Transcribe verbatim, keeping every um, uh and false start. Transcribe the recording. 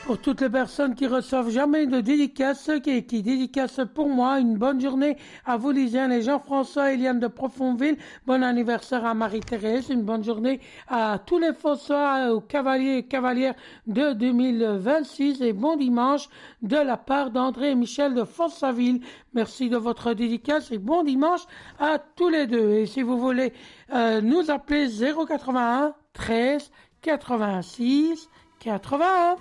Pour toutes les personnes qui reçoivent jamais de dédicaces, qui, qui dédicacent pour moi, une bonne journée à vous, Lisiane et Jean-François, Eliane de Profonville. Bon anniversaire à Marie-Thérèse. Une bonne journée à tous les Fossois, aux cavaliers et cavalières de deux mille vingt-six et bon dimanche de la part d'André et Michel de Fossaville. Merci de votre dédicace et bon dimanche à tous les deux. Et si vous voulez euh, nous appeler zéro quatre-vingt-un treize quatre-vingt-six quatre-vingt-un.